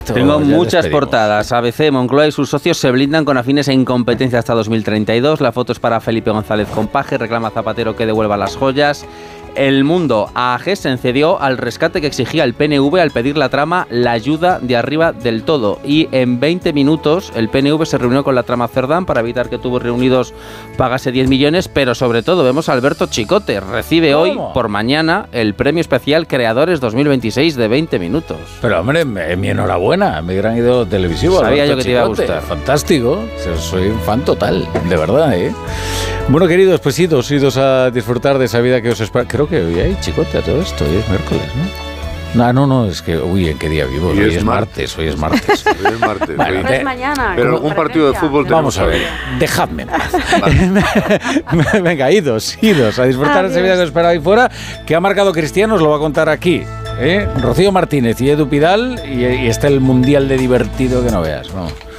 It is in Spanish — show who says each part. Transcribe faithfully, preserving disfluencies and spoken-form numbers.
Speaker 1: Tengo muchas portadas. A B C, Moncloa y sus socios se blindan con afines e incompetencia hasta dos mil treinta y dos. La foto es para Felipe González con Paje. Reclama a Zapatero que devuelva las joyas. El Mundo, A G se encedió al rescate que exigía el P N V al pedir la trama La ayuda de arriba del todo. Y en veinte minutos el P N V se reunió con la trama Cerdán para evitar que Tubos Reunidos pagase diez millones, pero sobre todo vemos a Alberto Chicote. Recibe ¿Cómo? hoy por mañana el premio especial Creadores dos mil veintiséis de veinte minutos.
Speaker 2: Pero hombre, mi enhorabuena, mi gran ídolo televisivo.
Speaker 1: Sabía
Speaker 2: Alberto
Speaker 1: yo que te iba a gustar.
Speaker 2: Fantástico, soy un fan total, de verdad, ¿eh? Bueno, queridos, pues idos, idos a disfrutar de esa vida que os espera. Creo que hoy hay Chicote a todo esto, hoy es miércoles, ¿no? No, no, no, es que, uy, ¿en qué día vivo? Hoy, hoy es, es martes, hoy es martes.
Speaker 3: Hoy es martes.
Speaker 4: Bueno, hoy es mañana.
Speaker 3: Pero algún partido de fútbol
Speaker 2: Vamos a ver, dejadme en paz. Vale. Venga, idos, idos, a disfrutar de esa vida que os espera ahí fuera, que ha marcado Cristiano, os lo va a contar aquí. ¿eh? Rocío Martínez y Edu Pidal, y, y está el mundial de divertido que no veas, vamos.